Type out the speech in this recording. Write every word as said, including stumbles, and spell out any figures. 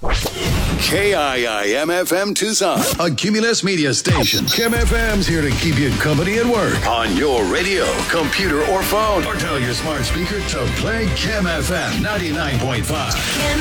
K I I M F M Tucson, a Cumulus media station. Kim F M's here to keep you company at work, on your radio, computer, or phone. Or tell your smart speaker to play Kim F M ninety-nine point five. Kim